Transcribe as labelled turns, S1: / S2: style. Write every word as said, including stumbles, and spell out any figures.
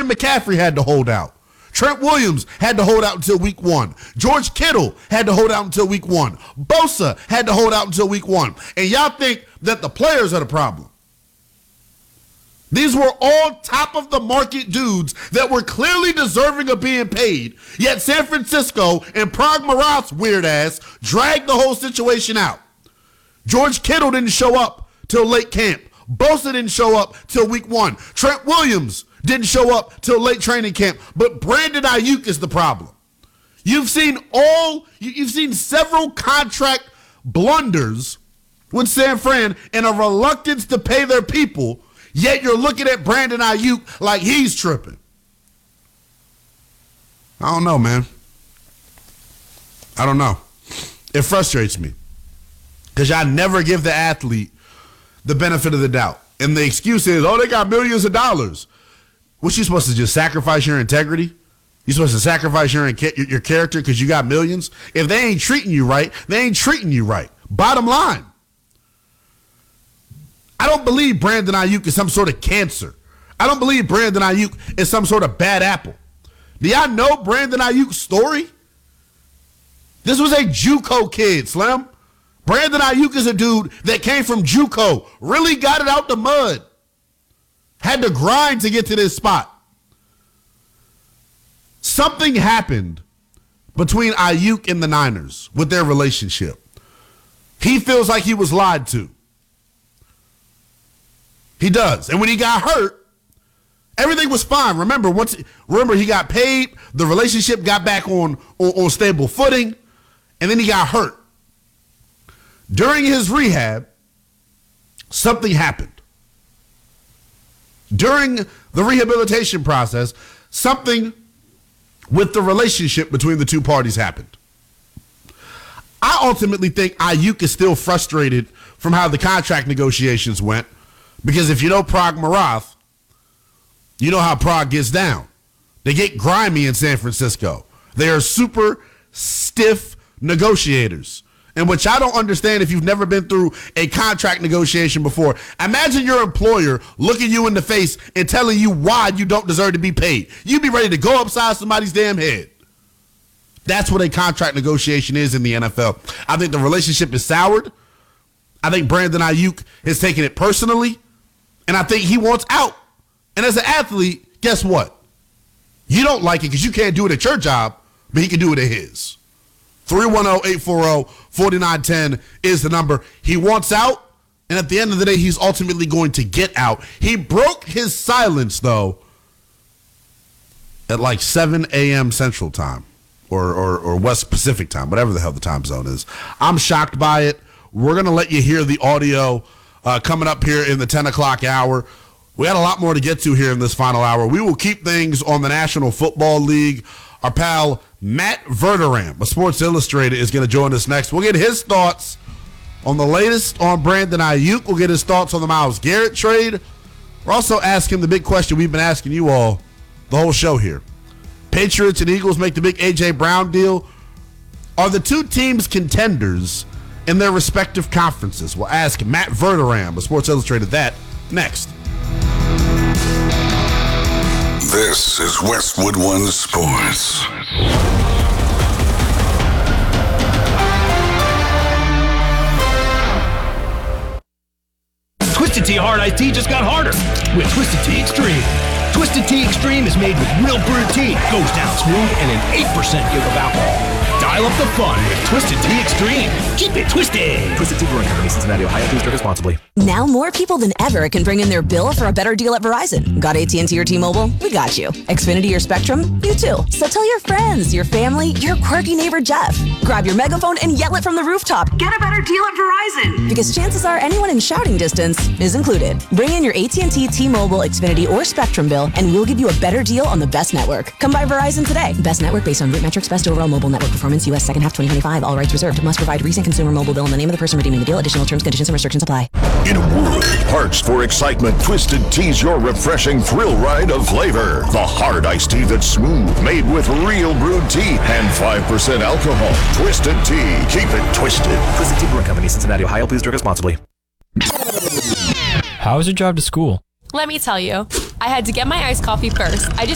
S1: Christian McCaffrey had to hold out. Trent Williams had to hold out until week one. George Kittle had to hold out until week one. Bosa had to hold out until week one. And y'all think that the players are the problem. These were all top-of-the-market dudes that were clearly deserving of being paid, yet San Francisco and Prague Marat's weird ass dragged the whole situation out. George Kittle didn't show up till late camp. Bosa didn't show up till week one. Trent Williams didn't show up till late training camp. But Brandon Ayuk is the problem. You've seen all, you've seen several contract blunders with San Fran and a reluctance to pay their people, yet you're looking at Brandon Ayuk like he's tripping. I don't know, man. I don't know. It frustrates me because y'all never give the athlete the benefit of the doubt. And the excuse is, oh, they got millions of dollars. What, you supposed to just sacrifice your integrity? You supposed to sacrifice your your character because you got millions? If they ain't treating you right, they ain't treating you right. Bottom line. I don't believe Brandon Ayuk is some sort of cancer. I don't believe Brandon Ayuk is some sort of bad apple. Do y'all know Brandon Ayuk's story? This was a JUCO kid, Slim. Brandon Ayuk is a dude that came from JUCO, really got it out the mud. Had to grind to get to this spot. Something happened between Ayuk and the Niners with their relationship. He feels like he was lied to. He does. And when he got hurt, everything was fine. Remember, once remember he got paid, the relationship got back on, on, on stable footing, and then he got hurt. During his rehab, something happened. During the rehabilitation process, something with the relationship between the two parties happened. I ultimately think Ayuk is still frustrated from how the contract negotiations went, because if you know Prague Marat, you know how Prague gets down. They get grimy in San Francisco. They are super stiff negotiators. And which I don't understand if you've never been through a contract negotiation before. Imagine your employer looking you in the face and telling you why you don't deserve to be paid. You'd be ready to go upside somebody's damn head. That's what a contract negotiation is in the N F L. I think the relationship is soured. I think Brandon Ayuk has taken it personally. And I think he wants out. And as an athlete, guess what? You don't like it because you can't do it at your job, but he can do it at his. three one zero, eight four zero, four nine one zero is the number. He wants out, and at the end of the day, he's ultimately going to get out. He broke his silence, though, at like seven a.m. Central Time or, or, or West Pacific Time, whatever the hell the time zone is. I'm shocked by it. We're going to let you hear the audio uh, coming up here in the ten o'clock hour. We got a lot more to get to here in this final hour. We will keep things on the National Football League. Our pal Matt Verderame of Sports Illustrated is going to join us next. We'll get his thoughts on the latest on Brandon Ayuk. We'll get his thoughts on the Myles Garrett trade. We're also asking the big question we've been asking you all the whole show here. Patriots and Eagles make the big A J. Brown deal. Are the two teams contenders in their respective conferences? We'll ask Matt Verderame of Sports Illustrated that next.
S2: This is Westwood One Sports.
S3: Twisted Tea Hard Iced Tea just got harder with Twisted Tea Extreme. Twisted Tea Extreme is made with real brewed tea, goes down smooth, and an eight percent give of alcohol. Dial up the fun with Twisted Tea Extreme. Keep it twisted.
S4: Twisted Tea Brewing Company, Cincinnati, Ohio. Please drink responsibly.
S5: Now more people than ever can bring in their bill for a better deal at Verizon. Got A T and T or T-Mobile? We got you. Xfinity or Spectrum? You too. So tell your friends, your family, your quirky neighbor Jeff. Grab your megaphone and yell it from the rooftop. Get a better deal at Verizon. Because chances are anyone in shouting distance is included. Bring in your A T and T, T-Mobile, Xfinity, or Spectrum bill, and we'll give you a better deal on the best network. Come by Verizon today. Best network based on root metrics, best overall mobile network performance, U S second half twenty twenty-five. All rights reserved. Must provide recent consumer mobile bill in the name of the person redeeming the deal. Additional terms, conditions, and restrictions apply.
S6: In a world parched for excitement, Twisted Tea's your refreshing thrill ride of flavor. The hard iced tea that's smooth, made with real brewed tea and five percent alcohol. Twisted Tea. Keep it twisted.
S4: Twisted Tea Brewing Company, Cincinnati, Ohio. Please drink responsibly.
S7: How is your job to school?
S8: Let me tell you, I had to get my iced coffee first. I just